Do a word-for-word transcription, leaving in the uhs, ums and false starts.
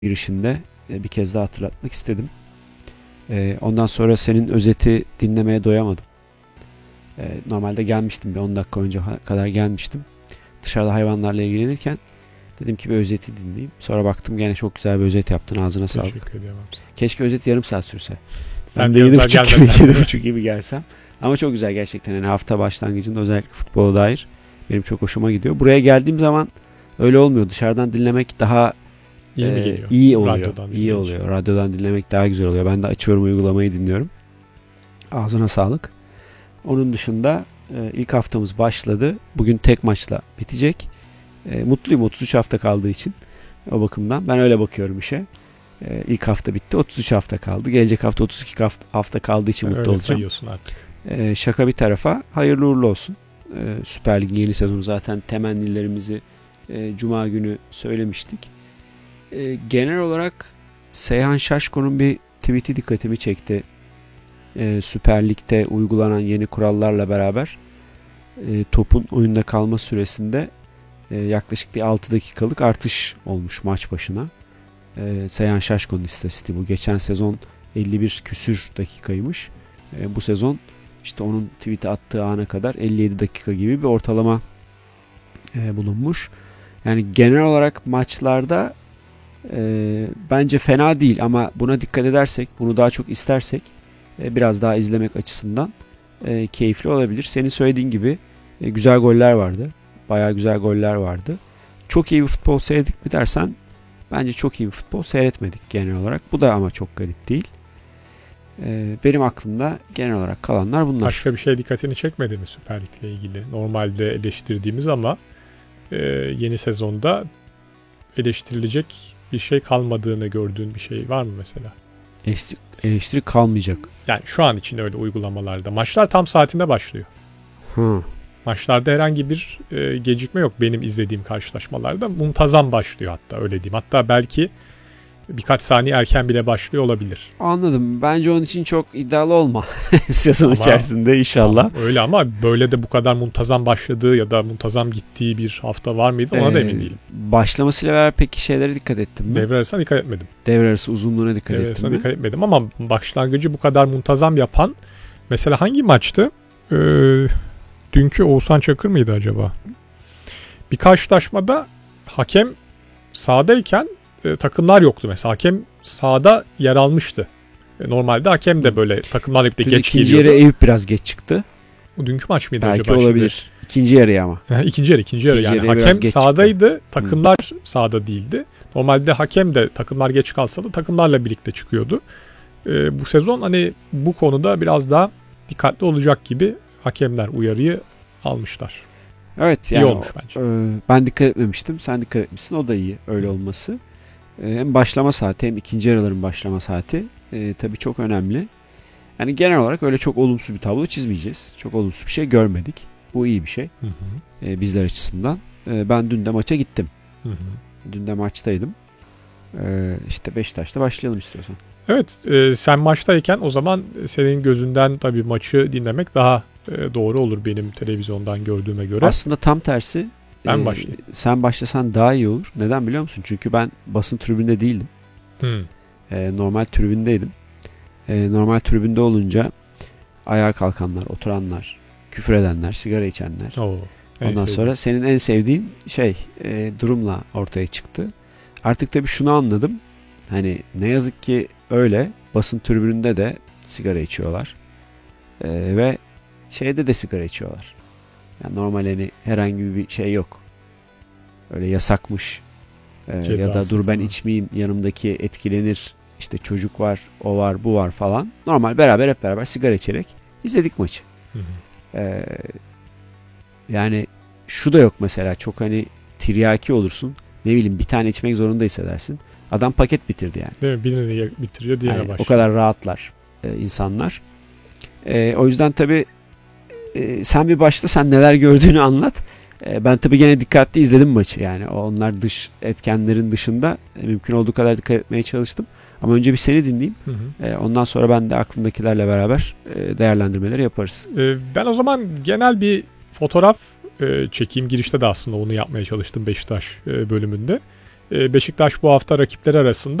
girişinde bir kez daha hatırlatmak istedim. Ondan sonra senin özeti dinlemeye doyamadım. Normalde gelmiştim, bir on dakika önce kadar gelmiştim. Dışarıda hayvanlarla ilgilenirken dedim ki bir özeti dinleyeyim. Sonra baktım gene çok güzel bir özet yaptın, ağzına sağlık. Teşekkür ediyorum. Keşke özet yarım saat sürse. Sen de yedi buçuk gibi, yedi buçuk gibi gelsem. Ama çok güzel gerçekten. Yani hafta başlangıcında özellikle futbola dair benim çok hoşuma gidiyor. Buraya geldiğim zaman öyle olmuyor. Dışarıdan dinlemek daha İyi ee, mi geliyor? İyi oluyor. Radyodan iyi oluyor. Radyodan dinlemek daha güzel oluyor. Ben de açıyorum, uygulamayı dinliyorum. Ağzına sağlık. Onun dışında e, ilk haftamız başladı. Bugün tek maçla bitecek. E, mutluyum otuz üç hafta kaldığı için. O bakımdan ben öyle bakıyorum işe. E, ilk hafta bitti. otuz üç hafta kaldı. Gelecek hafta otuz iki hafta kaldığı için Sen mutlu öyle olacağım. sayıyorsun artık. E, şaka bir tarafa, hayırlı uğurlu olsun. E, Süper Lig'in yeni sezonu, zaten temennilerimizi e, Cuma günü söylemiştik. E, genel olarak Seyhan Şaşko'nun bir tweet'i dikkatimi çekti. E, Süper Lig'de uygulanan yeni kurallarla beraber e, topun oyunda kalma süresinde e, yaklaşık bir altı dakikalık artış olmuş maç başına. E, Seyhan Şaşko'nun istatistiği bu. Geçen sezon elli bir küsür dakikaymış. E, bu sezon işte onun tweet'e attığı ana kadar elli yedi dakika gibi bir ortalama e, bulunmuş. Yani genel olarak maçlarda E, bence fena değil, ama buna dikkat edersek, bunu daha çok istersek e, biraz daha izlemek açısından e, keyifli olabilir. Senin söylediğin gibi e, güzel goller vardı. Bayağı güzel goller vardı. Çok iyi bir futbol seyrettik mi dersen, bence çok iyi bir futbol seyretmedik genel olarak. Bu da ama çok garip değil. E, benim aklımda genel olarak kalanlar bunlar. Başka bir şey dikkatini çekmedi mi Süper Lig'le ilgili? Normalde eleştirdiğimiz ama e, yeni sezonda eleştirilecek bir şey kalmadığını gördüğün bir şey var mı mesela? Eleştiri, eleştiri kalmayacak. Yani şu an için öyle uygulamalarda. Maçlar tam saatinde başlıyor. Hı. Maçlarda herhangi bir e, gecikme yok benim izlediğim karşılaşmalarda. Muntazam başlıyor hatta, öyle diyeyim. Hatta belki birkaç saniye erken bile başlıyor olabilir. Anladım. Bence onun için çok iddialı olma sezon ama, içerisinde inşallah. Tamam, öyle ama böyle de bu kadar muntazam başladığı ya da muntazam gittiği bir hafta var mıydı ona ee, da emin değilim. Başlamasıyla beraber peki şeylere dikkat ettin mi? Devre arasına dikkat etmedim. Devre arası uzunluğuna dikkat Devre ettin arasına mi? dikkat etmedim ama başlangıcı bu kadar muntazam yapan mesela hangi maçtı? Ee, dünkü Oğuzhan Çakır mıydı acaba? Bir karşılaşmada hakem sahadayken e, takımlar yoktu mesela. Hakem sahada yer almıştı. E, normalde hakem de böyle takımlarla birlikte geç ikinci geliyordu. İkinci yarı Eyüp biraz geç çıktı. O dünkü maç mıydı belki acaba? Belki olabilir. Şimdi? İkinci yarı ama. ikinci yarı, ikinci yarı. Yani hakem sahadaydı, çıktı. Takımlar hmm. sahada değildi. Normalde hakem de takımlar geç kalsa da takımlarla birlikte çıkıyordu. E, bu sezon hani bu konuda biraz daha dikkatli olacak gibi hakemler uyarıyı almışlar. Evet, yani iyi olmuş bence. E, ben dikkat etmemiştim. Sen dikkat etmişsin. O da iyi öyle olması. E, hem başlama saati hem ikinci yarıların başlama saati e, tabii çok önemli. Yani genel olarak öyle çok olumsuz bir tablo çizmeyeceğiz. Çok olumsuz bir şey görmedik. Bu iyi bir şey. Hı hı. E, bizler açısından. E, ben dün de maça gittim. Hı hı. Dün de maçtaydım. E, işte Beşiktaş'ta başlayalım istiyorsan. Evet, e, sen maçtayken o zaman senin gözünden tabii maçı dinlemek daha e, doğru olur benim televizyondan gördüğüme göre. Aslında tam tersi. Ben e, başlayayım. Sen başlasan daha iyi olur. Neden biliyor musun? Çünkü ben basın tribünde değildim. Hı. E, normal tribündeydim. E, normal tribünde olunca ayağa kalkanlar, oturanlar, küfür edenler, sigara içenler. Oo, ondan sevdiğim. sonra senin en sevdiğin şey e, durumla ortaya çıktı. Artık tabii şunu anladım. Hani ne yazık ki öyle. Basın tribününde de sigara içiyorlar. E, ve şeyde de sigara içiyorlar. Yani normal hani herhangi bir şey yok. Öyle yasakmış. E, ya da dur ben içmeyeyim, yanımdaki etkilenir. İşte çocuk var, o var, bu var falan. Normal beraber hep beraber sigara içerek izledik maçı. Hı hı. Ee, yani şu da yok mesela, çok hani tiryaki olursun. Ne bileyim bir tane içmek zorunda hissedersin. Adam paket bitirdi yani. Değil mi? Birini bitiriyor, diğerine yani başlıyor. O kadar rahatlar e, insanlar. E, o yüzden tabii e, sen bir başla, sen neler gördüğünü anlat. E, ben tabii gene dikkatli izledim maçı. Yani onlar dış etkenlerin dışında e, mümkün olduğu kadar dikkat etmeye çalıştım. Ama önce bir seni dinleyeyim. Hı hı. E, ondan sonra ben de aklımdakilerle beraber e, değerlendirmeleri yaparız. E, ben o zaman genel bir fotoğraf e, çekeyim. Girişte de aslında onu yapmaya çalıştım Beşiktaş e, bölümünde. Beşiktaş bu hafta rakipleri arasında